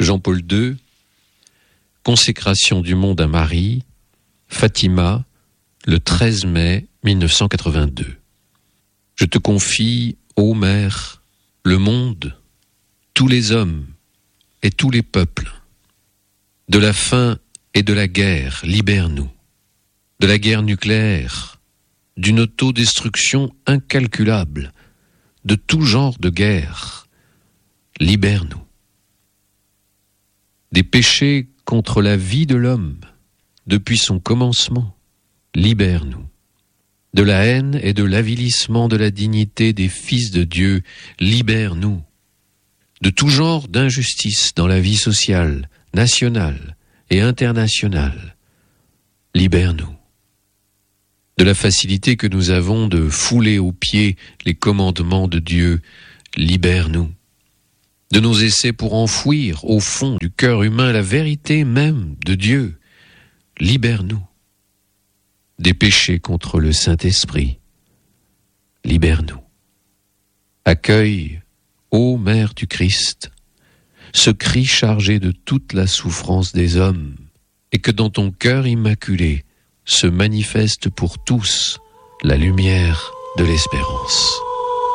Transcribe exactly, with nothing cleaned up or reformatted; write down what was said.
Jean-Paul deux, consécration du monde à Marie, Fatima, le treize mai mille neuf cent quatre-vingt-deux. Je te confie, ô Mère, le monde, tous les hommes et tous les peuples. De la faim et de la guerre, libère-nous. De la guerre nucléaire, d'une autodestruction incalculable, de tout genre de guerre, libère-nous. Des péchés contre la vie de l'homme, depuis son commencement, libère-nous. De la haine et de l'avilissement de la dignité des fils de Dieu, libère-nous. De tout genre d'injustice dans la vie sociale, nationale et internationale, libère-nous. De la facilité que nous avons de fouler aux pieds les commandements de Dieu, libère-nous. De nos essais pour enfouir au fond du cœur humain la vérité même de Dieu, libère-nous. Des péchés contre le Saint-Esprit, libère-nous. Accueille, ô Mère du Christ, ce cri chargé de toute la souffrance des hommes, et que dans ton cœur immaculé se manifeste pour tous la lumière de l'espérance.